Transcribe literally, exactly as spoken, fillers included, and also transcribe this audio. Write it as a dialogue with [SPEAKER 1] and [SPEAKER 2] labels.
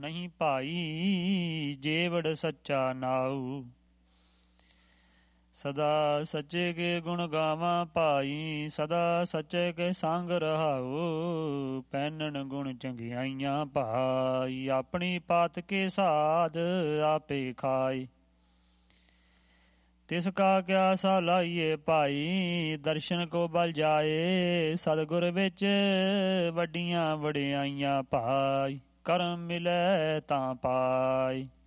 [SPEAKER 1] ਨਹੀਂ ਭਾਈ ਜੇਵੜ ਸੱਚਾ ਨਾਉ। ਸਦਾ ਸੱਚੇ ਕੇ ਗੁਣ ਗਾਵਾਂ ਭਾਈ, ਸਦਾ ਸੱਚੇ ਕੇ ਸੰਗ ਰਹਾਉ। ਪੈਨਣ ਗੁਣ ਚੰਗਿਆਈਆਂ ਭਾਈ, ਆਪਣੀ ਪਾਤ ਕੇ ਸਾਧ ਆਪੇ ਖਾਏ। ਤਿਸ ਕਾ ਕਿਆ ਸਾ ਲਾਈਏ ਭਾਈ, ਦਰਸ਼ਨ ਕੋ ਬਲ ਜਾਏ। ਸਤਿਗੁਰ ਵਿੱਚ ਵੱਡੀਆਂ ਵਡਿਆਈਆਂ ਭਾਈ, ਕਰਮ ਮਿਲੈ ਤਾਂ ਪਾਈ।